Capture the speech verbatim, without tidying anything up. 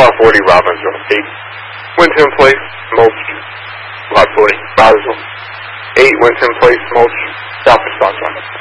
Lot forty, Robinson. eight. Winton Place, Mulch. Lot forty, Roswell. eight. Winton Place, Mulch. South of Stars.